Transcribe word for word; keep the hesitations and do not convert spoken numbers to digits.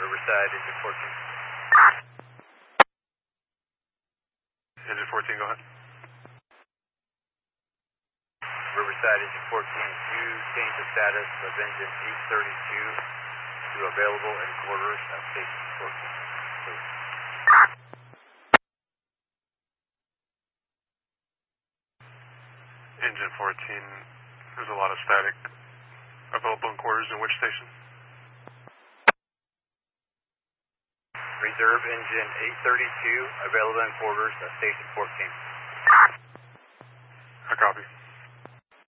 Riverside, engine fourteen. Engine fourteen, go ahead. Riverside, engine fourteen, you change the status of engine eight thirty-two to available in quarters at station fourteen. Please. Engine fourteen, there's a lot of static. Available in quarters in which station? Reserve engine eight thirty-two, available in quarters at station fourteen.